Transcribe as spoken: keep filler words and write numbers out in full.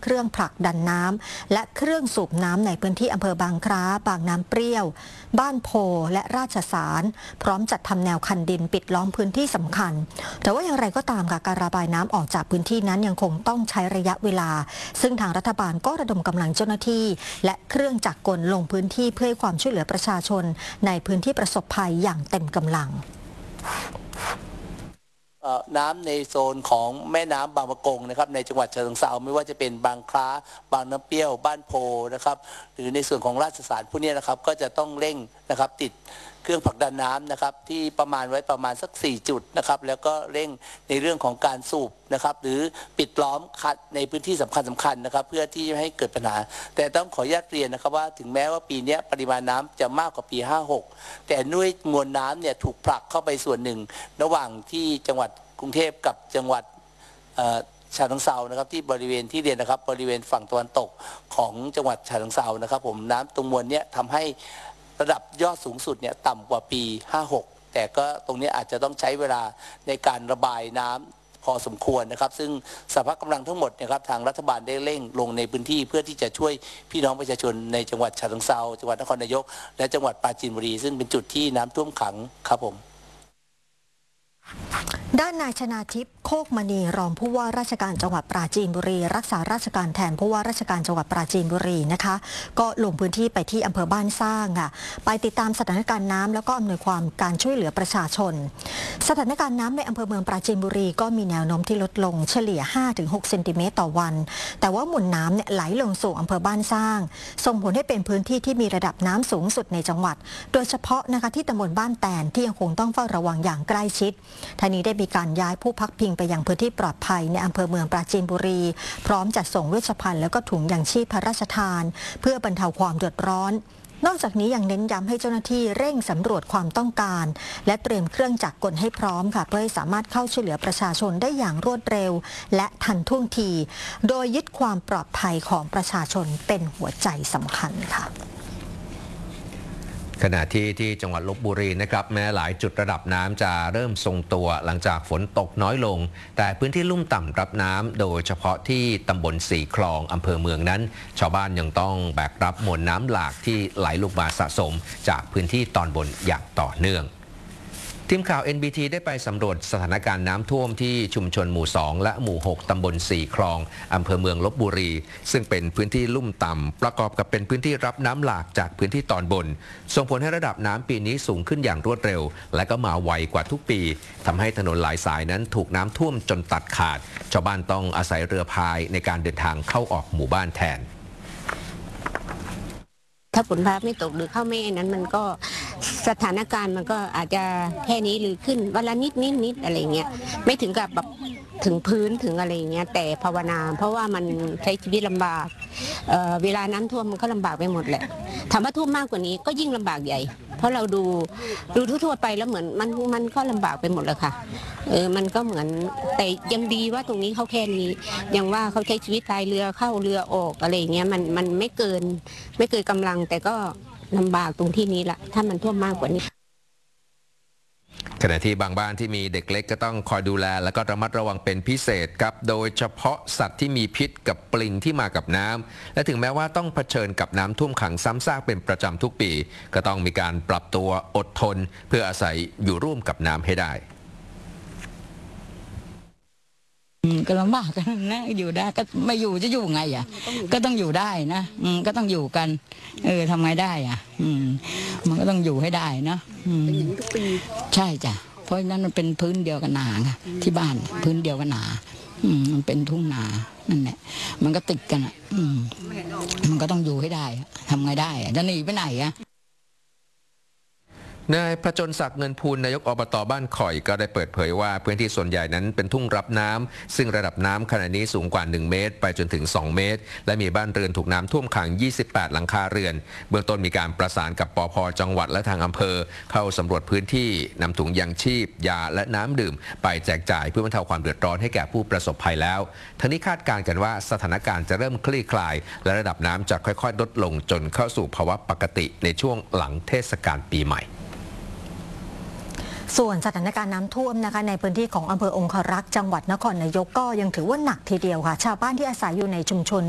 เครื่องผลักดันน้ำและเครื่องสูบน้ำในพื้นที่อำเภอบางคล้าบางน้ำเปรี้ยวบ้านโพและราชสารพร้อมจัดทำแนวคันดินปิดล้อมพื้นที่สำคัญแต่ว่าอย่างไรก็ตามค่ะการระบายน้ำออกจากพื้นที่นั้นยังคงต้องใช้ระยะเวลาซึ่งทางรัฐบาลก็ระดมกำลังเจ้าหน้าที่และเครื่องจักรกลลงพื้นที่เพื่อให้ความช่วยเหลือประชาชนในพื้นที่ประสบภัยอย่างเต็มกำลังน้ำในโซนของแม่น้ำบางปะกงนะครับในจังหวัดฉะเชิงเทราไม่ว่าจะเป็นบางคล้าบางน้ำเปรี้ยวบ้านโพนะครับหรือในส่วนของราชสารพวกนี้นะครับก็จะต้องเร่งนะครับติดเครื่องผลักดันน้ำนะครับที่ประมาณไว้ประมาณสักสี่จุดนะครับแล้วก็เร่งในเรื่องของการสูบนะครับหรือปิดล้อมคัดในพื้นที่สำคัญสำคัญนะครับเพื่อที่จะให้เกิดปัญหาแต่ต้องขออนุญาตเรียนนะครับว่าถึงแม้ว่าปีนี้ปริมาณน้ำจะมากกว่าปีห้าหกแต่ด้วยมวลน้ำเนี่ยถูกผลักเข้าไปส่วนหนึ่งระหว่างที่จังหวัดกรุงเทพกับจังหวัดฉะเชิงเทรานะครับที่บริเวณที่เรียนนะครับบริเวณฝั่งตะวันตกของจังหวัดฉะเชิงเทรานะครับผมน้ำตรงมวลนี้ทำให้ระดับยอดสูงสุดเนี่ยต่ำกว่าปีห้าหกแต่ก็ตรงนี้อาจจะต้องใช้เวลาในการระบายน้ำพอสมควรนะครับซึ่งสภาพกำลังทั้งหมดนะครับทางรัฐบาลได้เร่งลงในพื้นที่เพื่อที่จะช่วยพี่น้องประชาชนในจังหวัดฉะเชิงเทราจังหวัดนครนายกและจังหวัดปราจีนบุรีซึ่งเป็นจุดที่น้ำท่วมขังครับผมด้านนายชนาทิพย์โคกมณีรองผู้ว่าราชการจังหวัดปราจีนบุรีรักษาราชการแทนผู้ว่าราชการจังหวัดปราจีนบุรีนะคะก็ลงพื้นที่ไปที่อำเภอบ้านสร้างค่ะไปติดตามสถานการณ์น้ำแล้วก็อำนวยความการช่วยเหลือประชาชนสถานการณ์น้ำในอำเภอเมืองปราจีนบุรีก็มีแนวโน้มที่ลดลงเฉลี่ย ห้าถึงหก เซนติเมตรต่อวันแต่ว่าหมุนน้ำเนี่ยไหลลงสู่อำเภอบ้านสร้างส่งผลให้เป็นพื้นที่ที่มีระดับน้ำสูงสุดในจังหวัดโดยเฉพาะนะคะที่ตำบลบ้านแตนที่ยังคงต้องเฝ้าระวังอย่างใกล้ชิดทางนี้ได้มีการย้ายผู้พักพิงไปยังพื้นที่ปลอดภัยในอำเภอเมืองปราจีนบุรีพร้อมจัดส่งเวชภัณฑ์แล้วก็ถุงยางชีพพระราชทานเพื่อบรรเทาความเดือดร้อนนอกจากนี้ยังเน้นย้ำให้เจ้าหน้าที่เร่งสำรวจความต้องการและเตรียมเครื่องจักรกลให้พร้อมค่ะเพื่อให้สามารถเข้าช่วยเหลือประชาชนได้อย่างรวดเร็วและทันท่วงทีโดยยึดความปลอดภัยของประชาชนเป็นหัวใจสำคัญค่ะขณะที่ที่จังหวัดลพบุรีนะครับแม้หลายจุดระดับน้ำจะเริ่มทรงตัวหลังจากฝนตกน้อยลงแต่พื้นที่ลุ่มต่ำรับน้ำโดยเฉพาะที่ตำบลสี่คลองอำเภอเมืองนั้นชาวบ้านยังต้องแบกรับมวลน้ำหลากที่ไหลลงมาสะสมจากพื้นที่ตอนบนอย่างต่อเนื่องทีมข่าว เอ็น บี ที ได้ไปสำรวจสถานการณ์น้ำท่วมที่ชุมชนหมู่สองและหมู่หกตำบลสี่คลองอำเภอเมืองลพบุรีซึ่งเป็นพื้นที่ลุ่มต่ำประกอบกับเป็นพื้นที่รับน้ำหลากจากพื้นที่ตอนบนส่งผลให้ระดับน้ำปีนี้สูงขึ้นอย่างรวดเร็วและก็มาไวกว่าทุกปีทำให้ถนนหลายสายนั้นถูกน้ำท่วมจนตัดขาดชาวบ้านต้องอาศัยเรือพายในการเดินทางเข้าออกหมู่บ้านแทนถ้าฝนฟ้าไม่ตกหรือเข้าไม่นั้นมันก็สถานการณ์มันก็อาจจะแค่นี้หรือขึ้นวันละนิดนิดนิดอะไรเงี้ยไม่ถึงกับแบบถึงพื้นถึงอะไรเงี้ยแต่ภาวนาเพราะว่ามันใช้ชีวิตลำบาก เอ่อ เวลาน้ำท่วมมันก็ลำบากไปหมดแหละถามว่าท่วมมากกว่านี้ก็ยิ่งลำบากใหญ่เพราะเราดูดูทั่วๆไปแล้วเหมือนมันมันก็ลำบากไปหมดเลยค่ะเออมันก็เหมือนแต่ยังดีว่าตรงนี้เขาแค่นี้ยังว่าเขาใช้ชีวิตพายเรือเข้าเรือออกอะไรเงี้ยมันมันไม่เกินไม่เกินกำลังแต่ก็ลำบากตรงที่นี้ละถ้ามันท่วมมากกว่านี้ขณะที่บางบ้านที่มีเด็กเล็กก็ต้องคอยดูแลและก็ระมัดระวังเป็นพิเศษครับโดยเฉพาะสัตว์ที่มีพิษกับปลิงที่มากับน้ำและถึงแม้ว่าต้องเผชิญกับน้ำท่วมขังซ้ำซากเป็นประจำทุกปีก็ต้องมีการปรับตัวอดทนเพื่ออาศัยอยู่ร่วมกับน้ำให้ได้ก็ลำบากกันนะอยู่ได้ก็ไม่อยู่จะอยู่ไงอ่ะก็ต้องอยู่ได้นะก็ต้องอยู่กันเออทำไงได้อ่ะมันก็ต้องอยู่ให้ได้นะใช่จ้ะเพราะนั้นมันเป็นพื้นเดียวกันนาไงที่บ้านพื้นเดียวกันนามันเป็นทุ่งนานั่นแหละมันก็ติดกันอ่ะมันก็ต้องอยู่ให้ได้ทำไงได้อ่ะจะหนีไปไหนอ่ะนายประจนศักดิ์เงินพูนนายกอบต.บ้านข่อยก็ได้เปิดเผยว่าพื้นที่ส่วนใหญ่นั้นเป็นทุ่งรับน้ำซึ่งระดับน้ำขณะนี้สูงกว่าหนึ่งเมตรไปจนถึงสองเมตรและมีบ้านเรือนถูกน้ำท่วมขังยี่สิบแปดหลังคาเรือนเบื้องต้นมีการประสานกับปภ.จังหวัดและทางอำเภอเข้าสำรวจพื้นที่นำถุงยางชีพยาและน้ำดื่มไปแจกจ่ายเพื่อบรรเทาความเดือดร้อนให้แก่ผู้ประสบภัยแล้วทั้งนี้คาดการณ์กันว่าสถานการณ์จะเริ่มคลี่คลายและระดับน้ำจะค่อยๆลดลงจนเข้าสู่ภาวะปกติในช่วงหลังเทศกาลปีใหม่ส่วนสถานการณ์น้ำท่วมนะคะในพื้นที่ของอำเภอองครักษ์จังหวัดนครนายกก็ยังถือว่าหนักทีเดียวค่ะชาวบ้านที่อาศัยอยู่ในชุมชน